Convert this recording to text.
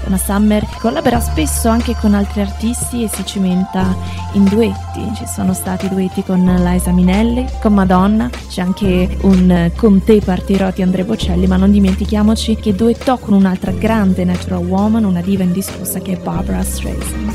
Donna Summer collabora spesso anche con altri artisti e si cimenta in duetti. Ci sono stati duetti con Liza Minnelli, con Madonna, c'è anche un Con te partirò di Andrea Bocelli, ma non dimentichiamoci che duettò con un'altra grande natural woman, una diva indiscussa che è Barbra Streisand.